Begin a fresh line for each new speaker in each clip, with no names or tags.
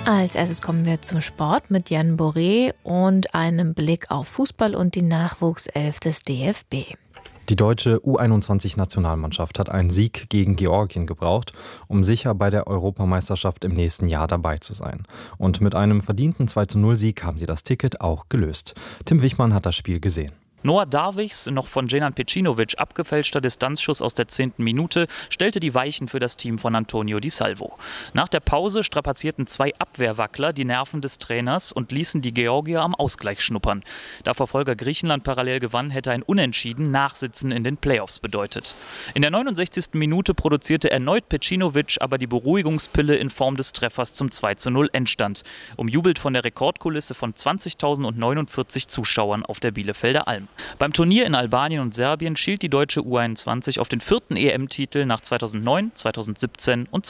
Als erstes kommen wir zum Sport mit Jan Boré und einem Blick auf Fußball und die Nachwuchself des DFB.
Die deutsche U21-Nationalmannschaft hat einen Sieg gegen Georgien gebraucht, um sicher bei der Europameisterschaft im nächsten Jahr dabei zu sein. Und mit einem verdienten 2:0-Sieg haben sie das Ticket auch gelöst. Tim Wichmann hat das Spiel gesehen.
Noah Darwichs, noch von Dženan Pecinovic abgefälschter Distanzschuss aus der 10. Minute, stellte die Weichen für das Team von Antonio Di Salvo. Nach der Pause strapazierten 2 Abwehrwackler die Nerven des Trainers und ließen die Georgier am Ausgleich schnuppern. Da Verfolger Griechenland parallel gewann, hätte ein Unentschieden Nachsitzen in den Playoffs bedeutet. In der 69. Minute produzierte erneut Pecinovic aber die Beruhigungspille in Form des Treffers zum 2:0 Endstand, umjubelt von der Rekordkulisse von 20.049 Zuschauern auf der Bielefelder Alm. Beim Turnier in Albanien und Serbien schielt die deutsche U21 auf den 4. EM-Titel nach 2009, 2017 und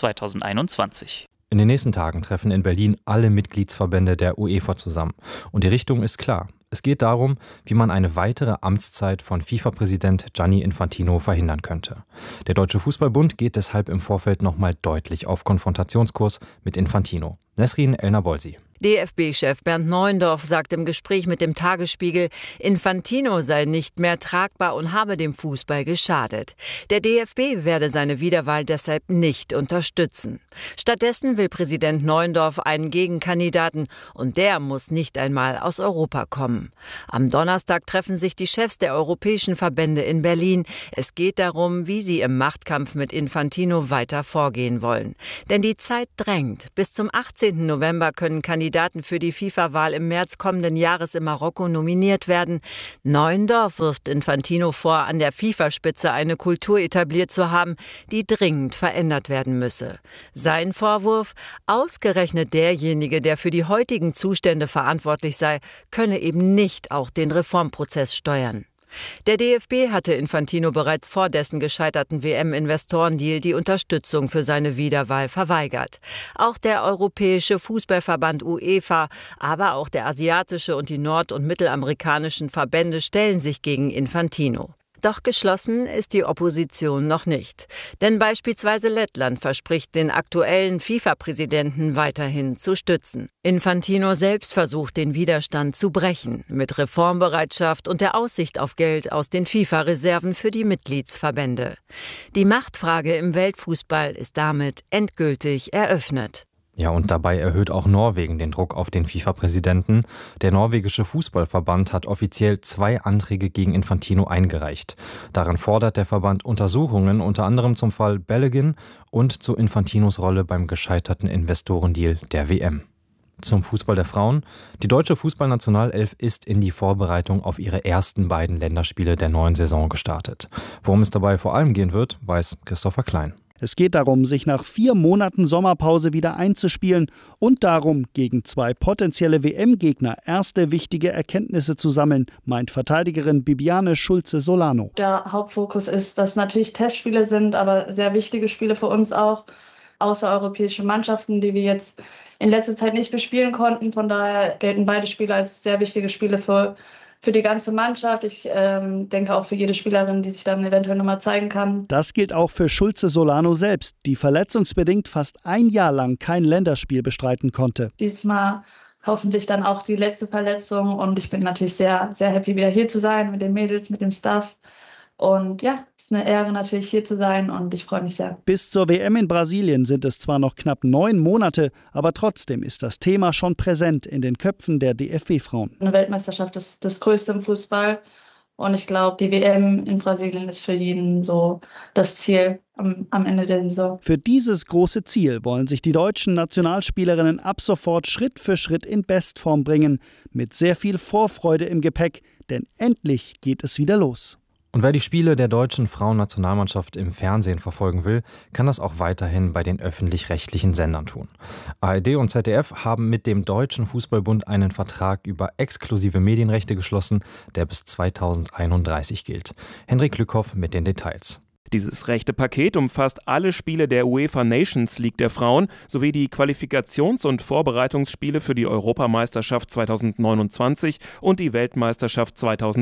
2021.
In den nächsten Tagen treffen in Berlin alle Mitgliedsverbände der UEFA zusammen. Und die Richtung ist klar. Es geht darum, wie man eine weitere Amtszeit von FIFA-Präsident Gianni Infantino verhindern könnte. Der Deutsche Fußballbund geht deshalb im Vorfeld nochmal deutlich auf Konfrontationskurs mit Infantino. Nesrin El-Nabolsi.
DFB-Chef Bernd Neuendorf sagt im Gespräch mit dem Tagesspiegel, Infantino sei nicht mehr tragbar und habe dem Fußball geschadet. Der DFB werde seine Wiederwahl deshalb nicht unterstützen. Stattdessen will Präsident Neuendorf einen Gegenkandidaten und der muss nicht einmal aus Europa kommen. Am Donnerstag treffen sich die Chefs der europäischen Verbände in Berlin. Es geht darum, wie sie im Machtkampf mit Infantino weiter vorgehen wollen. Denn die Zeit drängt. Bis zum 18. November können Kandidaten für die FIFA-Wahl im März kommenden Jahres in Marokko nominiert werden. Neuendorf wirft Infantino vor, an der FIFA-Spitze eine Kultur etabliert zu haben, die dringend verändert werden müsse. Sein Vorwurf: Ausgerechnet derjenige, der für die heutigen Zustände verantwortlich sei, könne eben nicht auch den Reformprozess steuern. Der DFB hatte Infantino bereits vor dessen gescheiterten WM-Investorendeal die Unterstützung für seine Wiederwahl verweigert. Auch der Europäische Fußballverband UEFA, aber auch der asiatische und die nord- und mittelamerikanischen Verbände stellen sich gegen Infantino. Doch geschlossen ist die Opposition noch nicht. Denn beispielsweise Lettland verspricht, den aktuellen FIFA-Präsidenten weiterhin zu stützen. Infantino selbst versucht, den Widerstand zu brechen, mit Reformbereitschaft und der Aussicht auf Geld aus den FIFA-Reserven für die Mitgliedsverbände. Die Machtfrage im Weltfußball ist damit endgültig eröffnet.
Ja, und dabei erhöht auch Norwegen den Druck auf den FIFA-Präsidenten. Der norwegische Fußballverband hat offiziell 2 Anträge gegen Infantino eingereicht. Darin fordert der Verband Untersuchungen unter anderem zum Fall Balogun und zu Infantinos Rolle beim gescheiterten Investorendeal der WM. Zum Fußball der Frauen. Die deutsche Fußballnationalelf ist in die Vorbereitung auf ihre ersten beiden Länderspiele der neuen Saison gestartet. Worum es dabei vor allem gehen wird, weiß Christopher Klein.
Es geht darum, sich nach 4 Monaten Sommerpause wieder einzuspielen und darum, gegen 2 potenzielle WM-Gegner erste wichtige Erkenntnisse zu sammeln, meint Verteidigerin Bibiane Schulze-Solano.
Der Hauptfokus ist, dass natürlich Testspiele sind, aber sehr wichtige Spiele für uns auch, außereuropäische Mannschaften, die wir jetzt in letzter Zeit nicht bespielen konnten. Von daher gelten beide Spiele als sehr wichtige Spiele für die ganze Mannschaft. Ich denke auch für jede Spielerin, die sich dann eventuell nochmal zeigen kann.
Das gilt auch für Schulze-Solano selbst, die verletzungsbedingt fast ein Jahr lang kein Länderspiel bestreiten konnte.
Diesmal hoffentlich dann auch die letzte Verletzung und ich bin natürlich sehr, sehr happy, wieder hier zu sein mit den Mädels, mit dem Staff. Und ja, es ist eine Ehre natürlich hier zu sein und ich freue mich sehr.
Bis zur WM in Brasilien sind es zwar noch knapp 9 Monate, aber trotzdem ist das Thema schon präsent in den Köpfen der DFB-Frauen.
Eine Weltmeisterschaft ist das Größte im Fußball und ich glaube, die WM in Brasilien ist für jeden so das Ziel am Ende der Saison.
Für dieses große Ziel wollen sich die deutschen Nationalspielerinnen ab sofort Schritt für Schritt in Bestform bringen, mit sehr viel Vorfreude im Gepäck, denn endlich geht es wieder los.
Und wer die Spiele der deutschen Frauennationalmannschaft im Fernsehen verfolgen will, kann das auch weiterhin bei den öffentlich-rechtlichen Sendern tun. ARD und ZDF haben mit dem Deutschen Fußballbund einen Vertrag über exklusive Medienrechte geschlossen, der bis 2031 gilt. Henrik Lückhoff mit den Details.
Dieses rechte Paket umfasst alle Spiele der UEFA Nations League der Frauen sowie die Qualifikations- und Vorbereitungsspiele für die Europameisterschaft 2029 und die Weltmeisterschaft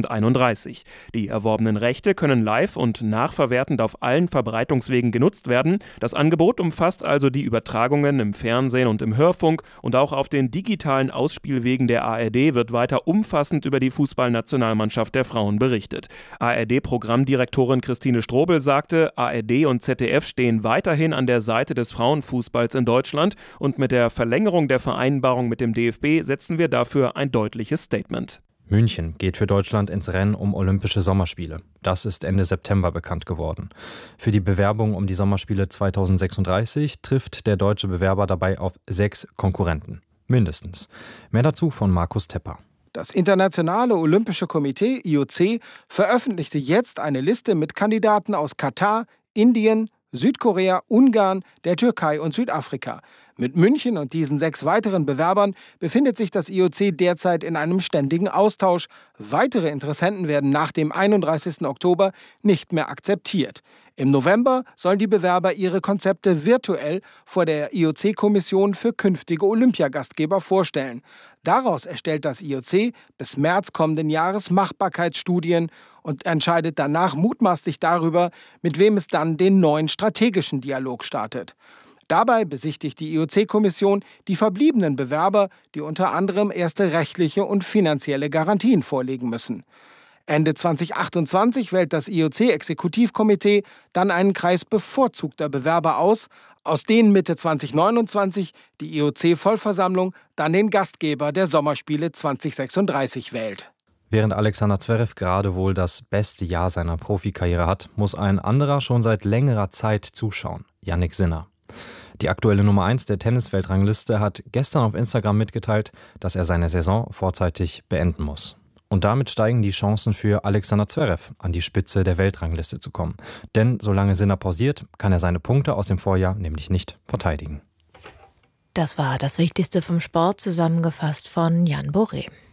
2031. Die erworbenen Rechte können live und nachverwertend auf allen Verbreitungswegen genutzt werden. Das Angebot umfasst also die Übertragungen im Fernsehen und im Hörfunk, und auch auf den digitalen Ausspielwegen der ARD wird weiter umfassend über die Fußballnationalmannschaft der Frauen berichtet. ARD-Programmdirektorin Christine Strobel sagte, ARD und ZDF stehen weiterhin an der Seite des Frauenfußballs in Deutschland, und mit der Verlängerung der Vereinbarung mit dem DFB setzen wir dafür ein deutliches Statement.
München geht für Deutschland ins Rennen um Olympische Sommerspiele. Das ist Ende September bekannt geworden. Für die Bewerbung um die Sommerspiele 2036 trifft der deutsche Bewerber dabei auf 6 Konkurrenten. Mindestens. Mehr dazu von Markus Tepper.
Das Internationale Olympische Komitee, IOC, veröffentlichte jetzt eine Liste mit Kandidaten aus Katar, Indien, Südkorea, Ungarn, der Türkei und Südafrika. Mit München und diesen 6 weiteren Bewerbern befindet sich das IOC derzeit in einem ständigen Austausch. Weitere Interessenten werden nach dem 31. Oktober nicht mehr akzeptiert. Im November sollen die Bewerber ihre Konzepte virtuell vor der IOC-Kommission für künftige Olympiagastgeber vorstellen. Daraus erstellt das IOC bis März kommenden Jahres Machbarkeitsstudien und entscheidet danach mutmaßlich darüber, mit wem es dann den neuen strategischen Dialog startet. Dabei besichtigt die IOC-Kommission die verbliebenen Bewerber, die unter anderem erste rechtliche und finanzielle Garantien vorlegen müssen. Ende 2028 wählt das IOC-Exekutivkomitee dann einen Kreis bevorzugter Bewerber aus denen Mitte 2029 die IOC-Vollversammlung dann den Gastgeber der Sommerspiele 2036 wählt.
Während Alexander Zverev gerade wohl das beste Jahr seiner Profikarriere hat, muss ein anderer schon seit längerer Zeit zuschauen: Jannik Sinner. Die aktuelle Nummer 1 der Tennisweltrangliste hat gestern auf Instagram mitgeteilt, dass er seine Saison vorzeitig beenden muss. Und damit steigen die Chancen für Alexander Zverev, an die Spitze der Weltrangliste zu kommen. Denn solange Sinner pausiert, kann er seine Punkte aus dem Vorjahr nämlich nicht verteidigen.
Das war das Wichtigste vom Sport, zusammengefasst von Jan Boré.